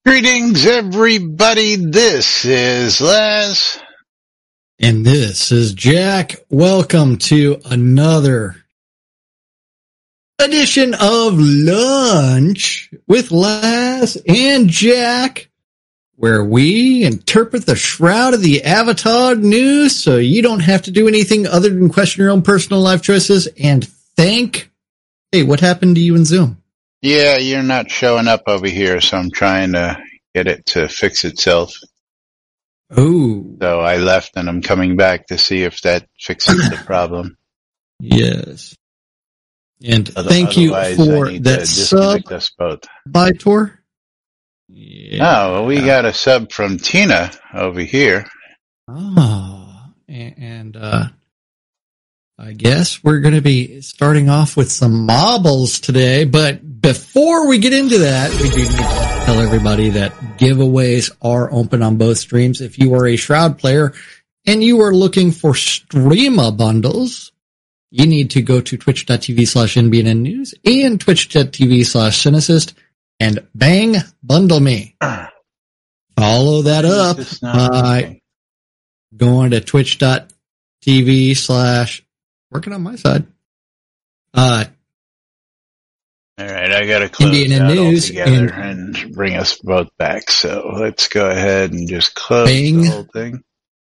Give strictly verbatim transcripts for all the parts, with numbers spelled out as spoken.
Greetings, everybody. This is Les. And this is Jack. Welcome to another edition of Lunch with Les and Jack, where we interpret the shroud of the Avatar news so you don't have to do anything other than question your own personal life choices and thank... Hey, what happened to you in Zoom? Yeah, you're not showing up over here, so I'm trying to get it to fix itself. Oh. So I left and I'm coming back to see if that fixes the problem. Yes. And Other, thank you for that sub, us both. Vitor. Yeah. Oh, well, we got a sub from Tina over here. Oh, and uh, I guess we're going to be starting off with some marbles today. But before we get into that, we do need to tell everybody that giveaways are open on both streams. If you are a Shroud player and you are looking for streamer bundles, you need to go to twitch.tv slash NBN News and twitch.tv slash Cynicist and bang, bundle me. Follow that up by going to twitch.tv slash working on my side. Uh, All right, I got to close Indian out News altogether and, and bring us both back. So let's go ahead and just close bang. the whole thing.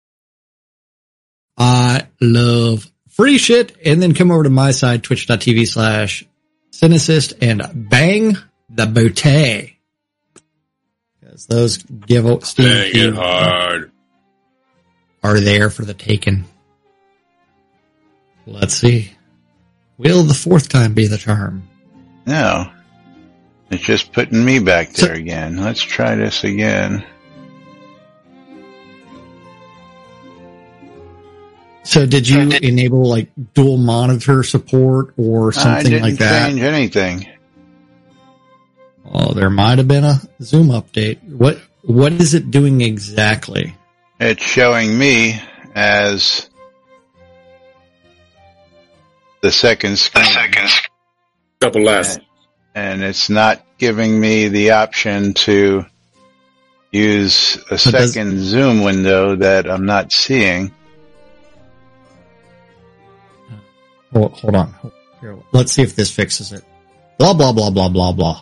I love free shit, and then come over to my side, twitch.tv slash Cynicist, and bang the booty. Because those give Bang it hard. are there for the taking. Let's see. Will the fourth time be the charm? No. It's just putting me back there So- again. Let's try this again. So did you enable like dual monitor support or I something didn't like that? change anything. Oh, there might have been a Zoom update. What What is it doing exactly? It's showing me as the second screen. The second screen. Couple last. And it's not giving me the option to use a So does- second Zoom window that I'm not seeing. Hold, hold on. Here, let's see if this fixes it. Blah, blah, blah, blah, blah, blah.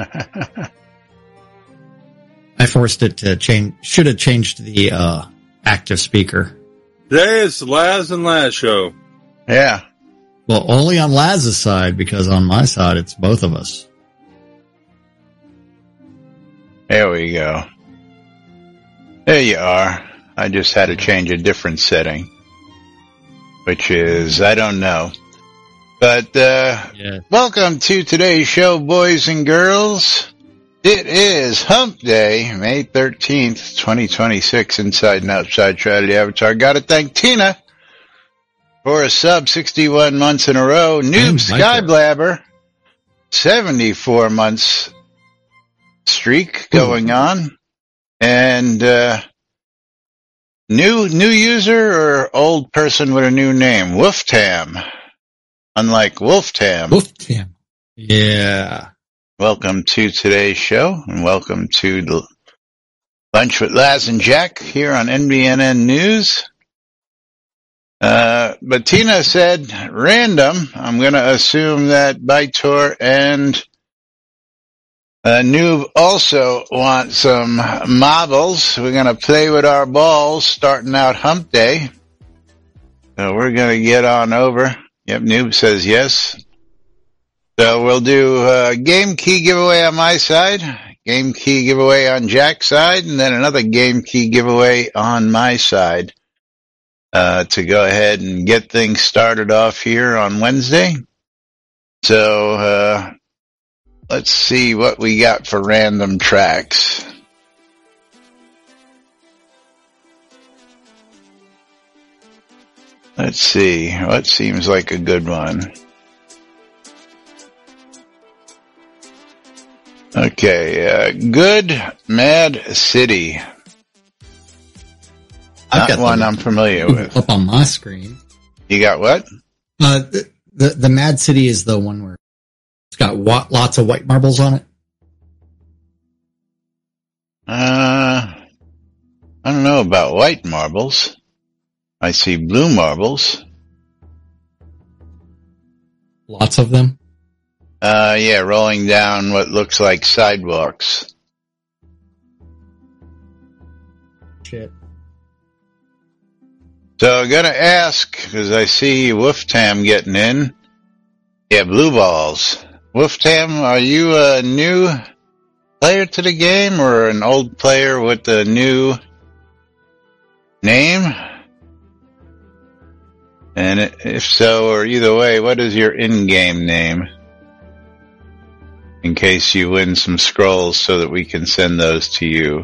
I forced it to change. Should have changed the uh, active speaker. Today it's the Laz and Laz show. Yeah. Well, only on Laz's side, because on my side, it's both of us. There we go. There you are. I just had to change a different setting. Which is, I don't know. But, uh, Yeah. welcome to today's show, boys and girls. It is Hump Day, May thirteenth, twenty twenty-six, inside and outside Shroud of the Avatar. Gotta thank Tina for a sub sixty-one months in a row. Noob Skyblabber, seventy-four months streak going on. And, uh, New new user or old person with a new name? Wolftam. Unlike Wolftam. Wolftam. Yeah. Welcome to today's show, and welcome to the Lunch with Laz and Jack here on N B N N News. Uh, but Tina said random. I'm going to assume that Vitor and Uh, Noob also wants some marbles. We're going to play with our balls starting out Hump Day. So we're going to get on over. Yep, Noob says yes. So we'll do a game key giveaway on my side, game key giveaway on Jack's side, and then another game key giveaway on my side uh, to go ahead and get things started off here on Wednesday. So, uh, let's see what we got for random tracks. Let's see. What seems like a good one? Okay. Uh, Good Mad City. I've Not got one the- I'm familiar with. Up on my screen. You got what? Uh, the, the, the Mad City is the one where it's got wa- lots of white marbles on it. Uh, I don't know about white marbles. I see blue marbles. Lots of them? Uh, yeah, rolling down what looks like sidewalks. Shit. So I'm gonna ask, because I see Wolftam getting in. Yeah, blue balls. Wolftam, are you a new player to the game or an old player with a new name? And if so, or either way, what is your in-game name? In case you win some scrolls so that we can send those to you.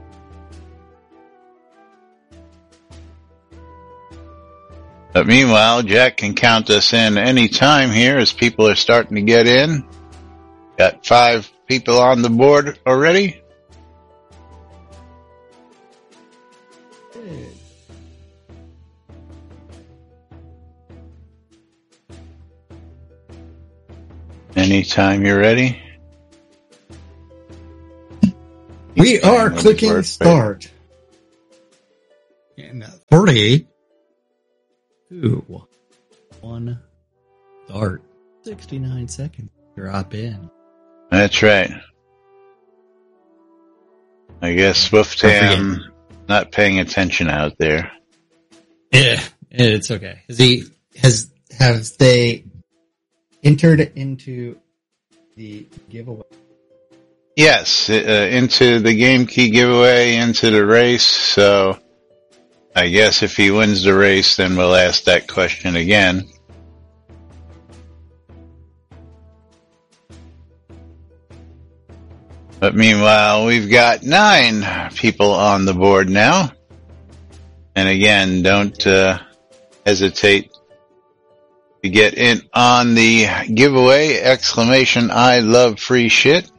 But meanwhile, Jack can count us in any time here as people are starting to get in. Got five people on the board already. Anytime you're ready. We are clicking start. And thirty. Two, one, start. sixty-nine seconds. Drop in. That's right. I guess Wolftam not paying attention out there. Yeah, it's okay. Has he, has, have they entered into the giveaway? Yes, uh, into the game key giveaway, into the race, so I guess if he wins the race, then we'll ask that question again. But meanwhile, we've got nine people on the board now. And again, don't uh, hesitate to get in on the giveaway, exclamation, I love free shit.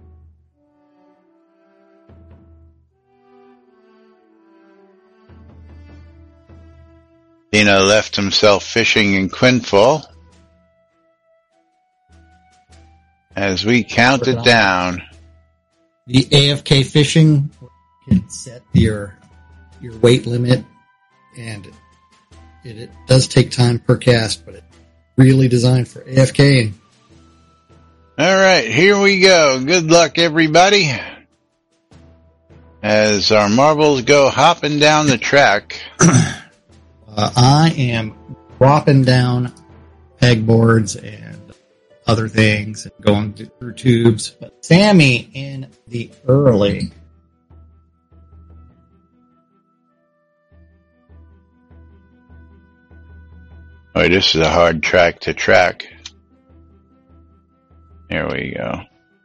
Dino left himself fishing in Quinfall. As we count it down. The A F K fishing can set your your weight limit, and it, it does take time per cast, but it's really designed for A F K. All right, here we go. Good luck, everybody. As our marbles go hopping down the track. uh, I am dropping down pegboards and other things and going through tubes. But Sammy in the early. Oh, this is a hard track to track. Here we go.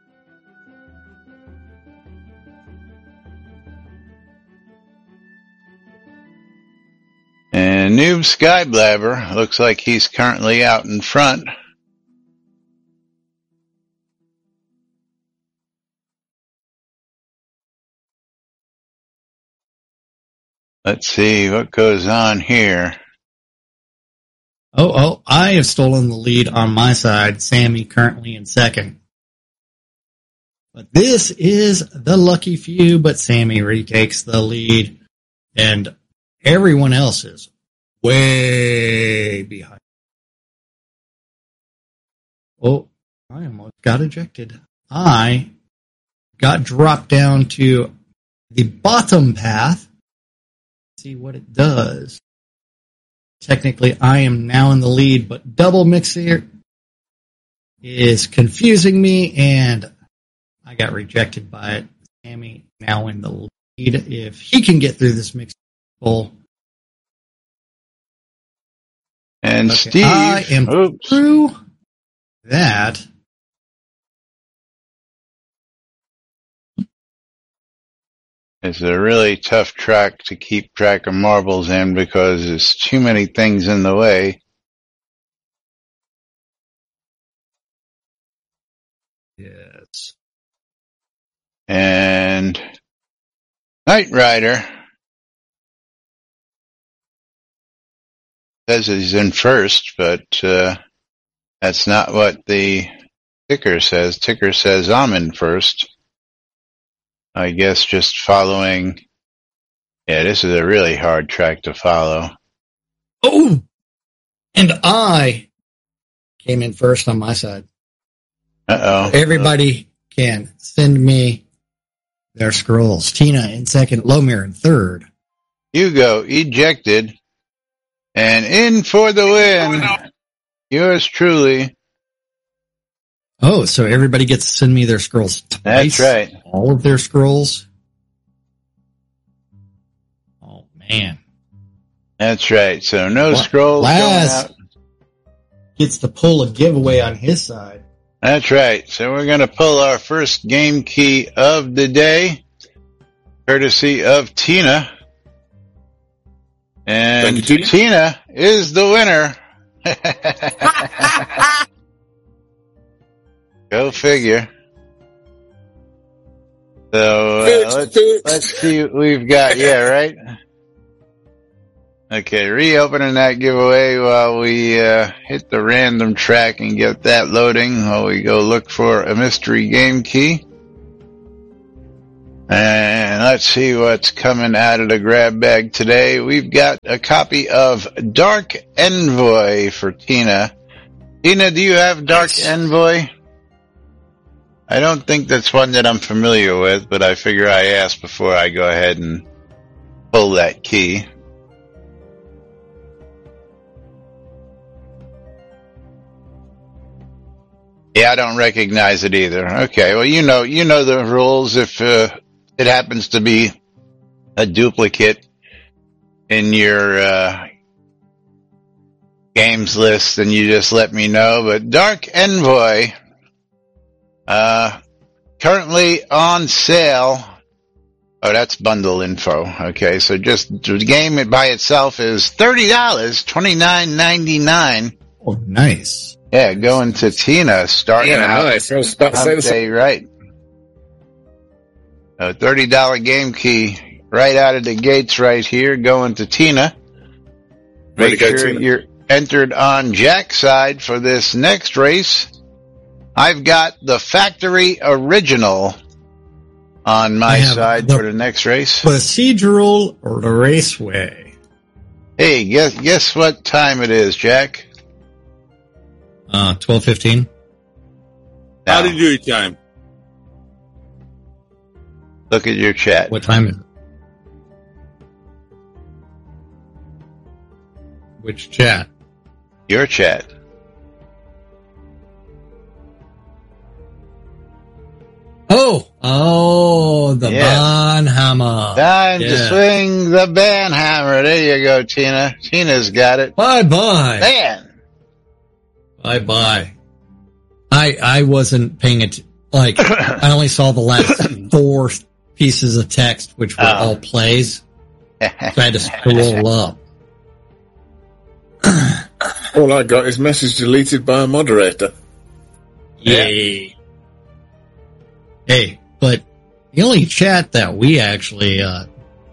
And Noob Skyblabber looks like he's currently out in front. Let's see what goes on here. Oh, oh, I have stolen the lead on my side. Sammy currently in second. But this is the lucky few, but Sammy retakes the lead. And everyone else is way behind. Oh, I almost got ejected. I got dropped down to the bottom path. See what it does. Technically, I am now in the lead, but Double Mixer is confusing me, and I got rejected by it. Sammy now in the lead. If he can get through this mix bowl. And okay, Steve, I am oops. through that. It's a really tough track to keep track of marbles in because there's too many things in the way. Yes. And Knight Rider says he's in first, but uh, that's not what the ticker says. Ticker says I'm in first. I guess just following. Yeah, this is a really hard track to follow. Oh, and I came in first on my side. Uh-oh. Everybody can send me their scrolls. Tina in second, Lomir in third. Hugo ejected. And in for the win. Yours truly. Oh, so everybody gets to send me their scrolls twice? That's right. All of their scrolls? Oh, man. That's right. So no Well, scrolls Laz going out. Gets to pull a giveaway on his side. That's right. So we're going to pull our first game key of the day, courtesy of Tina. And Thank you, Tina. Tina is the winner. Go figure. So uh, let's let's see what we've got. Yeah, right. Okay, reopening that giveaway while we uh, hit the random track and get that loading while we go look for a mystery game key. And let's see what's coming out of the grab bag today. We've got a copy of Dark Envoy for Tina. Tina, do you have Dark Nice. Envoy? I don't think that's one that I'm familiar with, but I figure I ask before I go ahead and pull that key. Yeah, I don't recognize it either. Okay, well, you know, you know the rules. If uh, it happens to be a duplicate in your uh, games list, then you just let me know. But Dark Envoy, uh, currently on sale. Oh, that's bundle info. Okay, so just the game by itself is thirty dollars, twenty-nine ninety-nine. Oh, nice. Yeah, going to Tina, starting Yeah, out. nice. I was about to say I'd the say same. right. A thirty dollars game key right out of the gates right here, going to Tina. Way to Make go, sure Tina. you're entered on Jack's side for this next race. I've got the factory original on my I have side the- for the next race. Procedural Raceway. Hey, guess guess what time it is, Jack? Uh, twelve fifteen. How Now, did you do your time? look at your chat. What time is it? Which chat? Your chat. Oh, oh, the Yeah. Bonhammer. Time to Yeah. swing the band hammer. There you go, Tina. Tina's got it. Bye bye. Man. Bye bye. I I wasn't paying it. Like I only saw the last four pieces of text, which were Oh. all plays. So I had to scroll up. All I got is message deleted by a moderator. Yay. Hey, but the only chat that we actually, uh,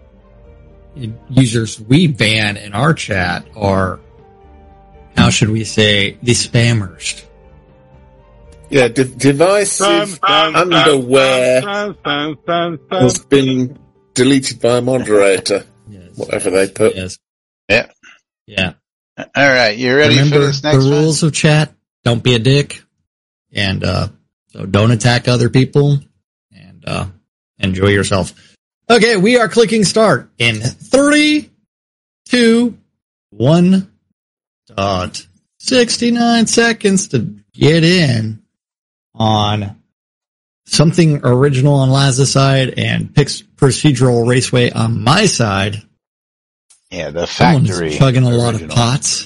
users we ban in our chat are, how should we say, the spammers. Yeah, de- divisive underwear has been deleted by a moderator. Yes. Whatever they put. Yes. Yeah. Yeah. All right, you ready Remember for this the next one? rules of chat. Don't be a dick. And, uh, so don't attack other people and, uh, enjoy yourself. Okay. We are clicking start in three, two, one dot sixty-nine seconds to get in on something original on Laz's side and Pix Procedural Raceway on my side. Yeah, the Someone's factory. chugging a lot of original. pots.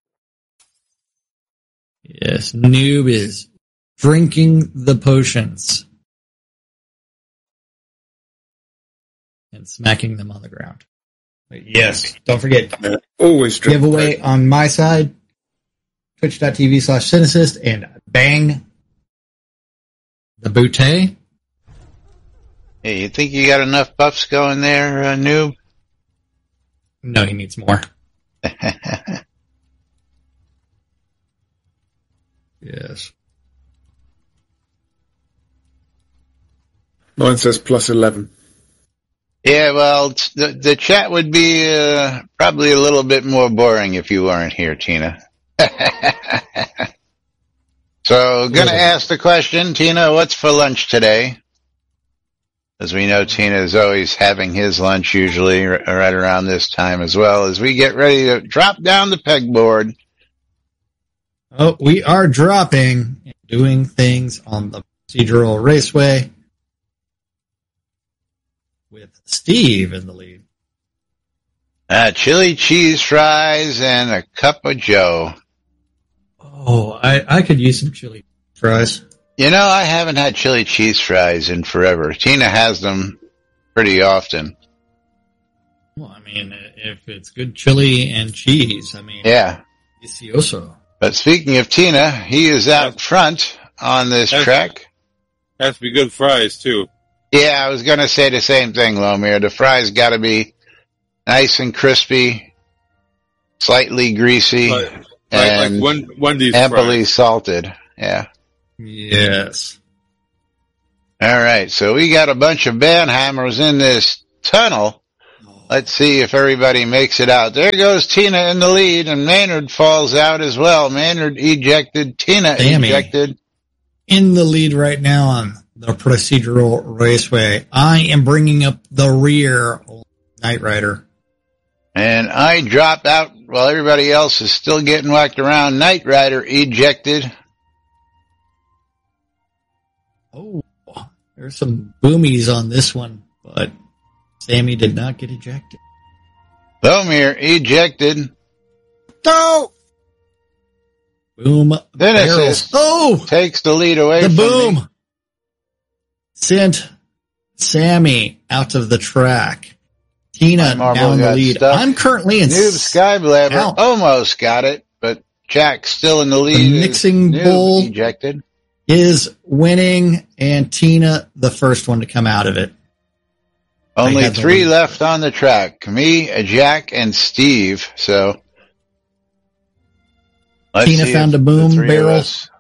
Yes, Noob is drinking the potions and smacking them on the ground. But yes, don't forget, Always drink giveaway Coke. on my side, twitch.tv slash Cynicist, and bang the bootay. Hey, you think you got enough buffs going there, uh, noob? No, he needs more. Yes. Mine says plus eleven. Yeah, well, t- the, the chat would be uh, probably a little bit more boring if you weren't here, Tina. So, gonna ask the question, Tina, what's for lunch today? As we know, Tina is always having his lunch usually r- right around this time as well, as we get ready to drop down the pegboard. Oh, we are dropping and doing things on the procedural raceway with Steve in the lead. Uh, chili cheese fries and a cup of joe. Oh, I, I could use some chili fries. You know, I haven't had chili cheese fries in forever. Tina has them pretty often. Well, I mean, if it's good chili and cheese, I mean, Yeah. delicioso. But speaking of Tina, he is out front on this Has- track. Has to be good fries, too. Yeah, I was going to say the same thing, Lomir. The fries got to be nice and crispy, slightly greasy, Like, like, and like Wen- Wendy's amply fries. salted. Yeah. Yes. All right, so we got a bunch of Banhammers in this tunnel. Let's see if everybody makes it out. There goes Tina in the lead, and Maynard falls out as well. Maynard ejected. Tina Sammy. ejected. In the lead right now on the procedural raceway. I am bringing up the rear, Knight Rider. And I drop out while everybody else is still getting whacked around. Knight Rider ejected. Oh, there's some boomies on this one, but Sammy did not get ejected. Lomir ejected. No! Boom. Dennis barrels. is- Oh, Takes the lead away the from boom me. sent Sammy out of the track. Tina My marble down the got lead. stuck. I'm currently in Noob s- Skyblaber out. almost got it, but Jack's still in the lead. The mixing Noob bowl ejected. is winning, and Tina the first one to come out of it. Only had the three lead. left on the track. Me, a Jack, and Steve. So let's Tina see found if a the boom three of barrel. us-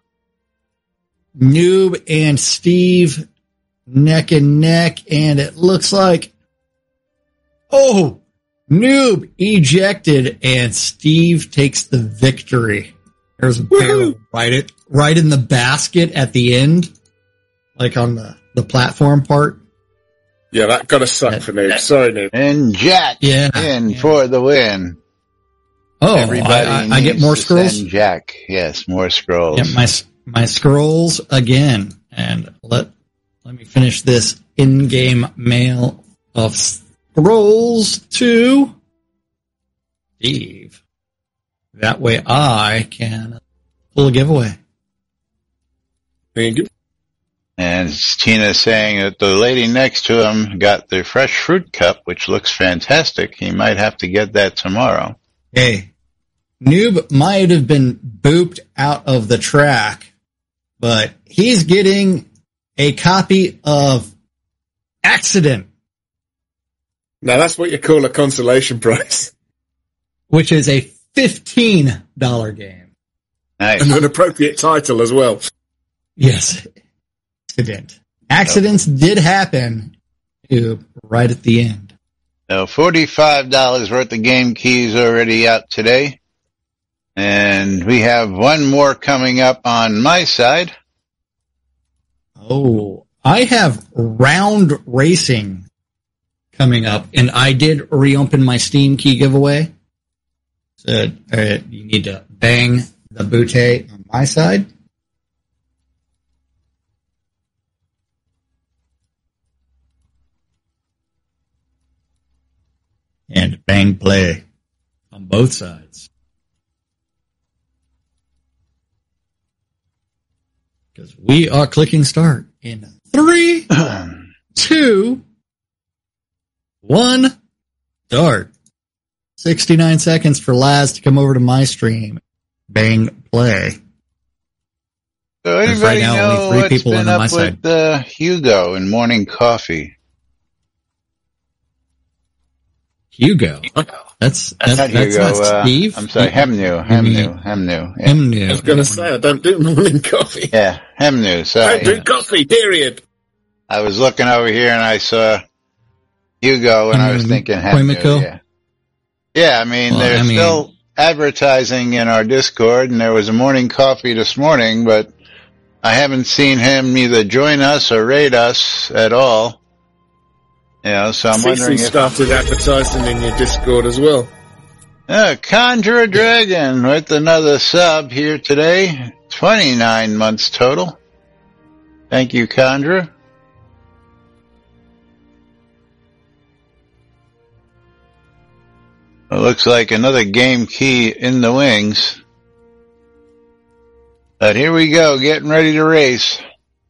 Noob and Steve neck and neck, and it looks like, oh, Noob ejected, and Steve takes the victory. There's a barrel right it right in the basket at the end, like on the, the platform part. Yeah, that gotta suck for Noob. Sorry, Noob. And Jack Yeah. in Yeah. for the win. Oh, Everybody I, I, I get needs more to scrolls. send Jack. Yes, more scrolls. Get my my scrolls again, and let let me finish this in-game mail of scrolls to Steve. That way, I can pull a giveaway. Thank you. And Tina saying that the lady next to him got the fresh fruit cup, which looks fantastic. He might have to get that tomorrow. Hey, Noob might have been booped out of the track, but he's getting a copy of Accident, Now that's what you call a consolation prize. which is a fifteen dollars game. Nice. And an appropriate title as well. Yes. Accident. Accidents did happen Noob, right at the end. So forty-five dollars worth of game keys already out today. And we have one more coming up on my side. Oh, I have round racing coming up, and I did reopen my Steam key giveaway. So uh, you need to bang the bootay on my side. And bang play on both sides. Because we are clicking start in three, two, one, start. sixty-nine seconds for Laz to come over to my stream. Bang play. So There's anybody right now know only three what's people been on up my with side. uh, Hugo in morning coffee? Hugo. That's that's, Not that's Hugo. not uh, Steve. I'm sorry, Hemnu. Hemnu. Hemnu. Yeah. Hemnu. I was going to say, I don't do morning coffee. yeah, Hemnu. I Sorry. don't do coffee, period. I was looking over here and I saw Hugo, and I was thinking, Quimico? yeah. Yeah, I mean, Well, they're I mean- still advertising in our Discord, and there was a morning coffee this morning, but I haven't seen him either join us or raid us at all. You know, so I'm wondering Cece if... started advertising in your Discord as well. Uh, Conjure a Dragon with another sub here today. twenty-nine months total. Thank you, Conjure. It looks like another game key in the wings. But here we go, getting ready to race.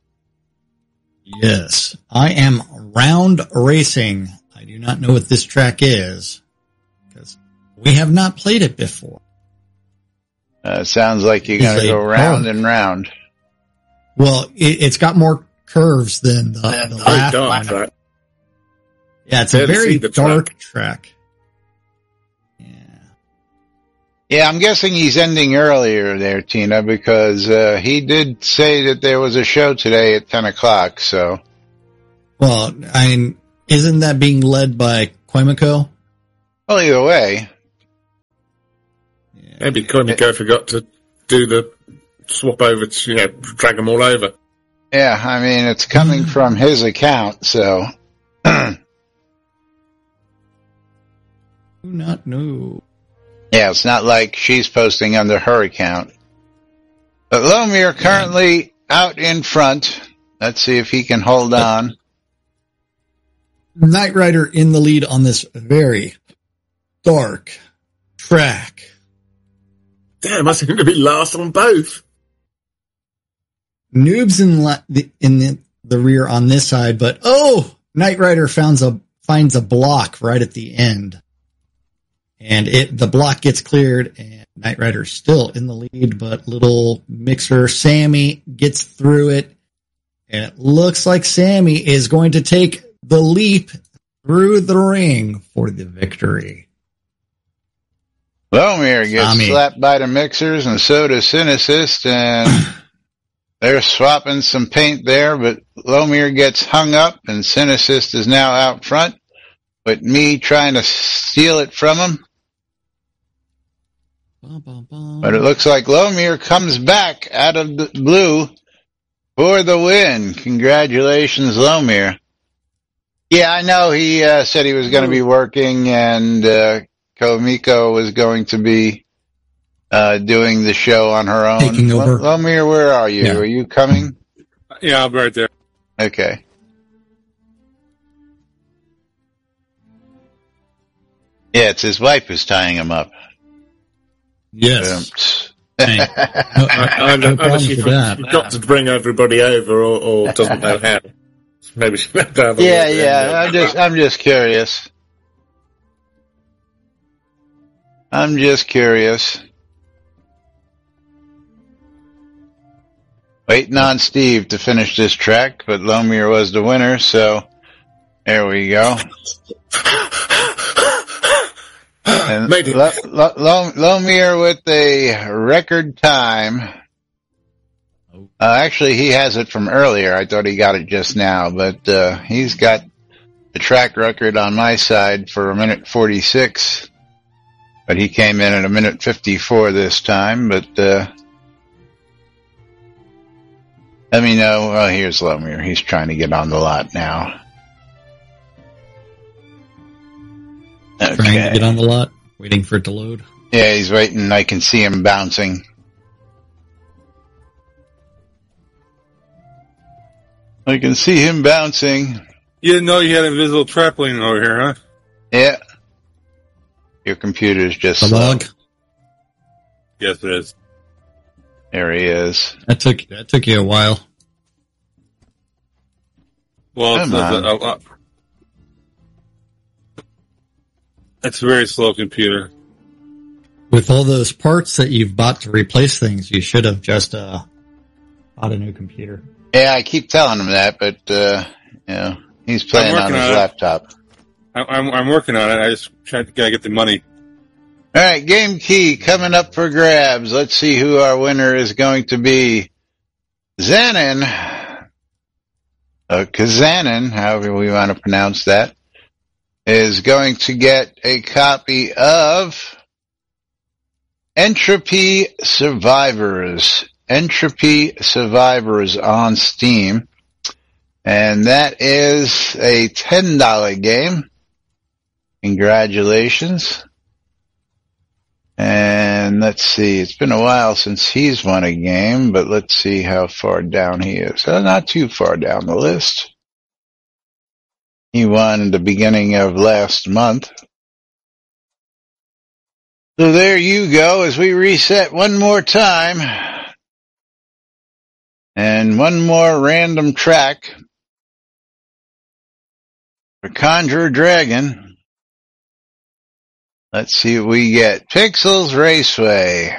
Yes, I am round racing. I do not know what this track is because we have not played it before. Uh, sounds like you It's gotta a go round dark. and round. Well, it, it's got more curves than the, the Very last dark one. track. Yeah, it's a Barely very see the dark track. Yeah. Yeah, I'm guessing he's ending earlier there, Tina, because uh, he did say that there was a show today at ten o'clock, so... Well, I mean, isn't that being led by Quimico? Well, either way. Yeah. Maybe Quimico forgot to do the swap over to, you know, drag them all over. Yeah, I mean, it's coming from his account, so... Do not know. Yeah, it's not like she's posting under her account. But Lomir currently out in front. Let's see if he can hold on. Knight Rider in the lead on this very dark track. Damn, I seem to be last on both. Noob's in la- the, in the, the rear on this side, but oh, Knight Rider finds a finds a block right at the end, and it the block gets cleared, and Knight Rider's still in the lead, but little mixer Sammy gets through it, and it looks like Sammy is going to take the leap through the ring for the victory. Lomir gets Tommy. slapped by the mixers, and so does Synesist, and they're swapping some paint there, but Lomir gets hung up, and Synesist is now out front, with me trying to steal it from him. Bum, bum, bum. But it looks like Lomir comes back out of the blue for the win. Congratulations, Lomir. Yeah, I know he uh, said he was going to be working, and uh, Komiko was going to be uh, doing the show on her own. Taking over. L- Lomir, where are you? Yeah. Are you coming? Yeah, I'll be right there. Okay. Yeah, it's his wife who's tying him up. Yes. Um, Hey. No, I, I, no I, problem I she with that. forgot to bring everybody over, or, or doesn't know how. Maybe she left over. yeah, yeah. I'm just, I'm just curious. I'm just curious. Waiting on Steve to finish this track, but Lomir was the winner, so there we go. And Made it. Lo- Lo- Lo- Lomir with a record time. Uh, actually, he has it from earlier. I thought he got it just now, but uh, he's got the track record on my side for a minute forty-six. But he came in at a minute fifty-four this time. But uh, let me know. Oh, here's Lomir. He's trying to get on the lot now. Trying to Okay. get on the lot, waiting for it to load. Yeah, he's waiting. I can see him bouncing. I can see him bouncing. You didn't know you had invisible trampoline over here, huh? Yeah. Your computer's just The slow. log. Yes, it is. There he is. That took that took you a while. Well, it's, Come on. a, a, a, it's a very slow computer. With all those parts that you've bought to replace things, you should have just uh, bought a new computer. Yeah, I keep telling him that, but, uh, you know, he's playing on working his on it. laptop. I, I'm, I'm working on it. I just try to gotta get the money. All right, game key coming up for grabs. Let's see who our winner is going to be. Xanon. uh, Kazanin, however we want to pronounce that, is going to get a copy of Entropy Survivors. Entropy Survivors on Steam. And that is a ten dollars game. Congratulations. And let's see, it's been a while since he's won a game, but let's see how far down he is. So not too far down the list. He won at the beginning of last month. So there you go as we reset one more time. And one more random track for Conjure Dragon. Let's see what we get. Pixels Raceway.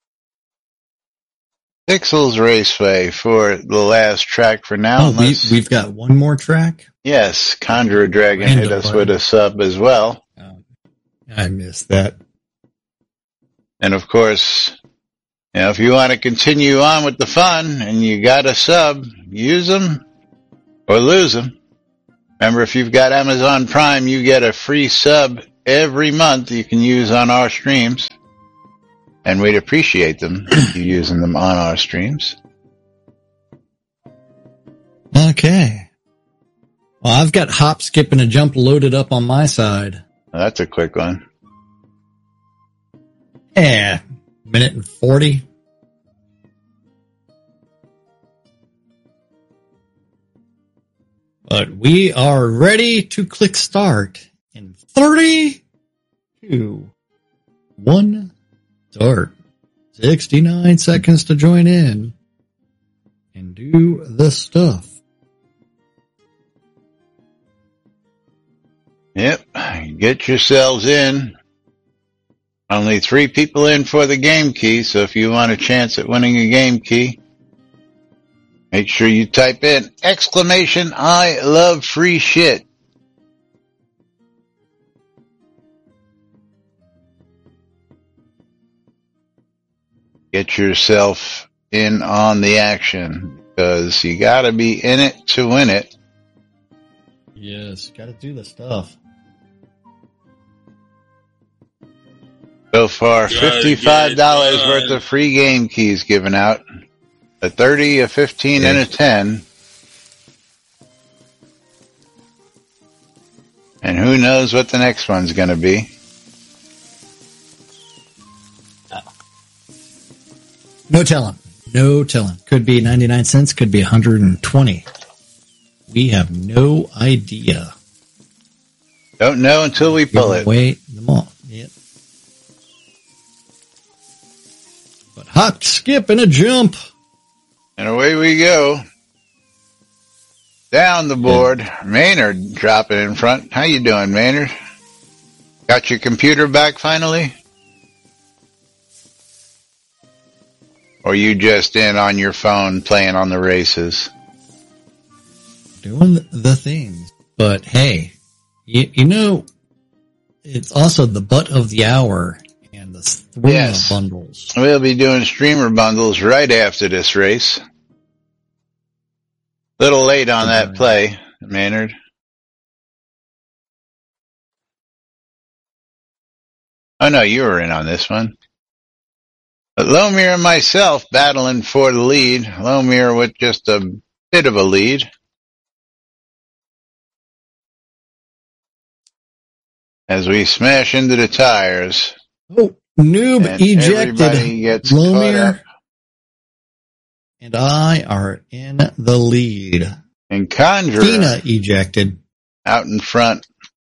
Pixels Raceway for the last track for now. Oh, we, we've got one more track? Yes, Conjure Dragon hit us with a sub as well. Oh, I missed that. And of course, you know, if you want to continue on with the fun and you got a sub, use them or lose them. Remember, if you've got Amazon Prime, you get a free sub every month you can use on our streams. And we'd appreciate them if you're using them on our streams. Okay. Well, I've got Hop, Skip, and a Jump loaded up on my side. Well, that's a quick one. Yeah, minute and forty. But we are ready to click start in thirty, two, one, start. sixty-nine seconds to join in and do the stuff. Yep, get yourselves in. Only three people in for the game key, so if you want a chance at winning a game key, make sure you type in exclamation I love free shit. Get yourself in on the action, because you gotta be in it to win it. Yes, gotta do the stuff. So far, fifty-five dollars worth of free game keys given out. A thirty, a fifteen, yeah. And a ten. And who knows what the next one's going to be. No telling. No telling. Could be ninety-nine cents, could be one hundred twenty. We have no idea. Don't know until we pull it. Wait them all. Yep. But hop, skip, and a jump. And away we go. Down the board. Yeah. Maynard dropping in front. How you doing, Maynard? Got your computer back finally? Or you just in on your phone playing on the races? Doing the things. But hey, you, you know, it's also the butt of the hour and the streamer yes. bundles. We'll be doing streamer bundles right after this race. Little late on that play, Maynard. Oh no, you were in on this one. But Lomir and myself battling for the lead. Lomir with just a bit of a lead. As we smash into the tires. Oh, noob and ejected. Everybody gets Lomir and I are in the lead. And Conjurer Tina ejected. Out in front.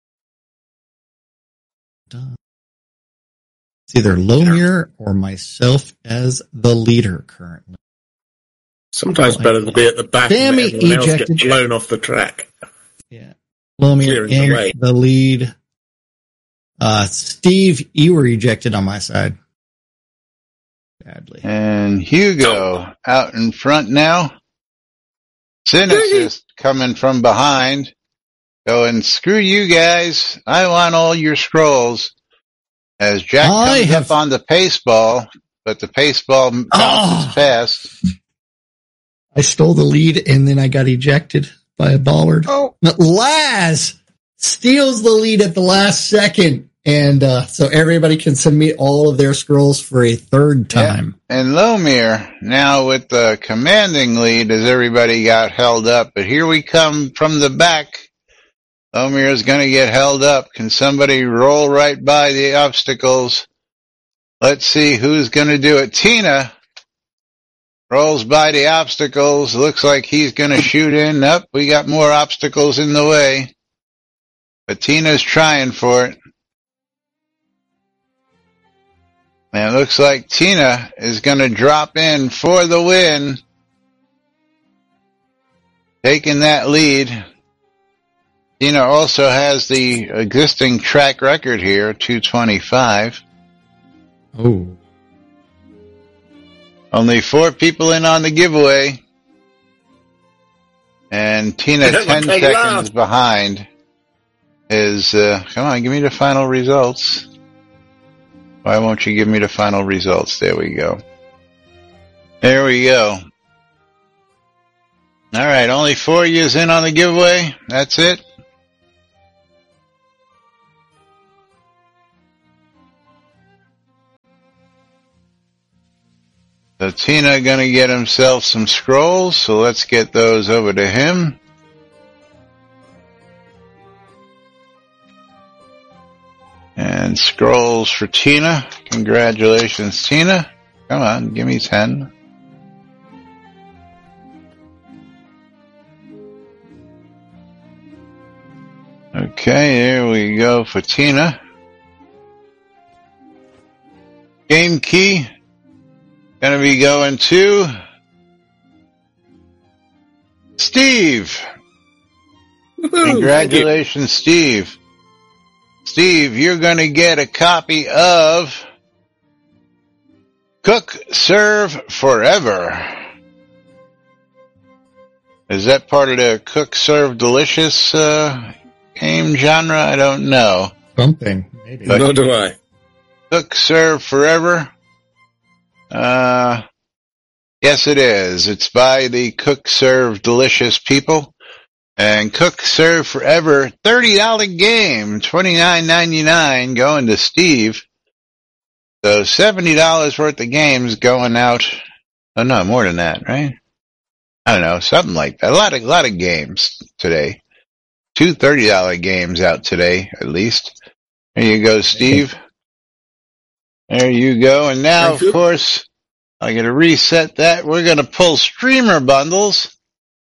It's either Lomir or myself as the leader currently. Sometimes like, better to be at the back and everyone else get blown off the track. Yeah. Lomir in the, the lead. Uh, Steve, you were ejected on my side. Badly. And Hugo oh. out in front now. Cynicist coming from behind. Going, screw you guys. I want all your scrolls. As Jack I comes have... up on the pace ball, but the pace ball bounces oh. past. I stole the lead and then I got ejected. by a dollar. Oh, Laz steals the lead at the last second. And uh, so everybody can submit all of their scrolls for a third time. Yeah. And Lomir, now with the commanding lead as everybody got held up. But here we come from the back. Lomir is going to get held up. Can somebody roll right by the obstacles? Let's see who's going to do it. Tina rolls by the obstacles. Looks like he's going to shoot in. Up, we got more obstacles in the way. But Tina's trying for it. And it looks like Tina is going to drop in for the win. Taking that lead. Tina also has the existing track record here, two twenty-five. Oh. Only four people in on the giveaway. And Tina ten seconds behind is, uh, come on, give me the final results. Why won't you give me the final results? There we go. There we go. All right, only four years in on the giveaway. That's it. So Tina gonna get himself some scrolls, so let's get those over to him. And scrolls for Tina. Congratulations, Tina. Come on, give me ten. Okay, here we go for Tina. Game key. Gonna be going to Steve. woohoo, Congratulations, Steve. Steve, you're going to get a copy of Cook, Serve, Forever. Is that part of the Cook, Serve, Delicious uh, game genre? I don't know. Something, maybe. But no do I. Cook, Serve, Forever. Uh, yes, it is. It's by the Cook, Serve, Delicious people. And Cook, Serve, Forever, thirty dollar game, twenty-nine ninety-nine going to Steve. So seventy dollars worth of games going out. Oh no, more than that, right? I don't know, something like that. A lot of, a lot of games today. Two thirty dollar games out today, at least. There you go, Steve. There you go. And now, Thank of you. course, I'm going to reset that. We're going to pull streamer bundles.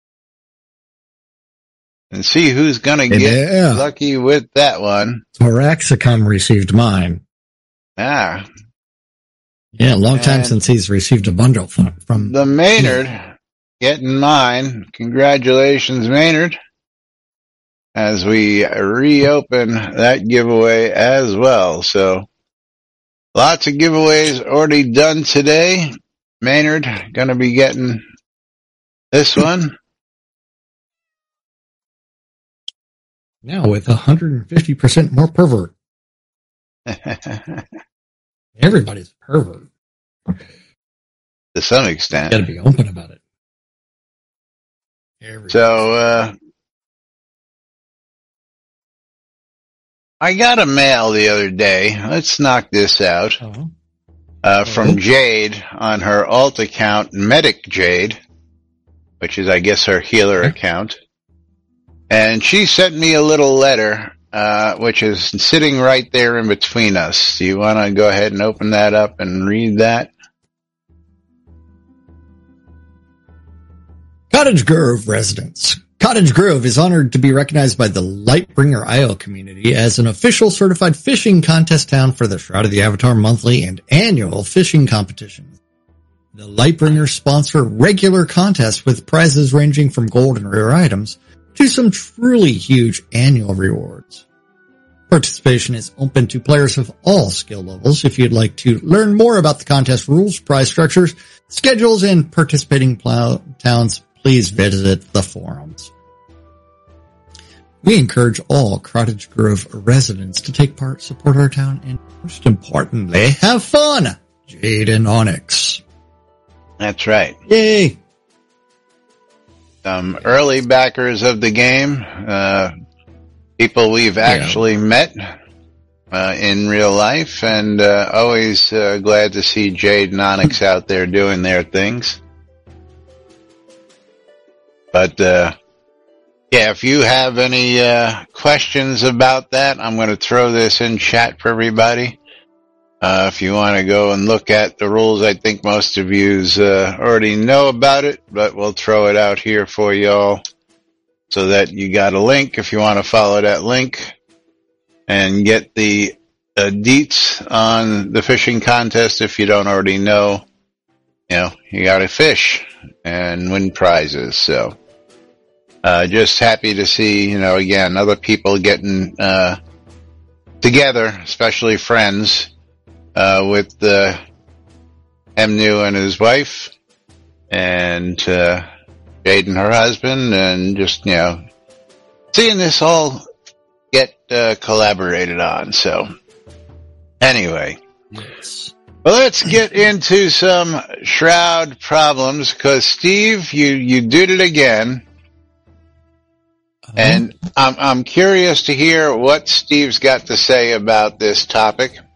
And see who's gonna get Yeah. lucky with that one. Toraxicum received mine. Ah. Yeah, long time And since he's received a bundle from, from the Maynard getting mine. Congratulations, Maynard. As we reopen that giveaway as well. So, lots of giveaways already done today. Maynard gonna be getting this one. now with one hundred fifty percent more pervert. Everybody's a pervert. To some extent. Gotta be open about it. Everybody's So, uh, I got a mail the other day. Let's knock this out. uh-huh. Uh, from Jade on her alt account, Medic Jade, which is, I guess, her healer Okay. account. And she sent me a little letter, uh, which is sitting right there in between us. Do you want to go ahead and open that up and read that? Cottage Grove residents. Cottage Grove is honored to be recognized by the Lightbringer Isle community as an official certified fishing contest town for the Shroud of the Avatar monthly and annual fishing competitions. The Lightbringers sponsor regular contests with prizes ranging from gold and rare items to some truly huge annual rewards. Participation is open to players of all skill levels. If you'd like to learn more about the contest rules, prize structures, schedules, and participating plow- towns, please visit the forums. We encourage all Cottage Grove residents to take part, support our town, and most importantly, have fun. Jade and Onyx. That's right. Yay! some early backers of the game, uh, people we've actually yeah. met uh, in real life, and uh, always uh, glad to see Jade and Onyx out there doing their things. But uh, yeah, if you have any uh, questions about that, I'm going to throw this in chat for everybody. Uh, if you want to go and look at the rules, I think most of you uh, already know about it, but we'll throw it out here for y'all so that you got a link if you want to follow that link and get the uh, deets on the fishing contest. If you don't already know, you know, you got to fish and win prizes. So, uh, just happy to see, you know, again, other people getting, uh, together, especially friends. Uh, with, uh, Emnu and his wife, and, uh, Jade and her husband, and just, you know, seeing this all get, uh, collaborated on, so. Anyway. Yes. Well, let's get into some Shroud problems, cause Steve, you, you did it again. Uh-huh. And I'm, I'm curious to hear what Steve's got to say about this topic.